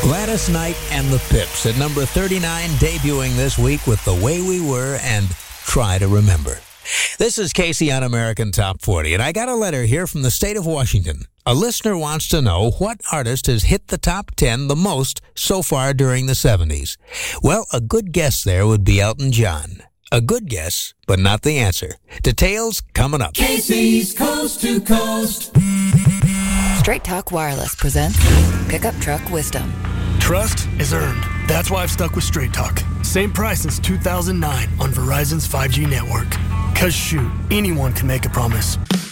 Gladys Knight and the Pips at number 39, debuting this week with The Way We Were and Try to Remember. This is Casey on American Top 40, and I got a letter here from the state of Washington. A listener wants to know what artist has hit the top 10 the most so far during the 70s. Well, a good guess there would be Elton John. A good guess, but not the answer. Details coming up. Casey's Coast to Coast. Straight Talk Wireless presents Pickup Truck Wisdom. Trust is earned. That's why I've stuck with Straight Talk. Same price since 2009 on Verizon's 5G network. 'Cause shoot, anyone can make a promise.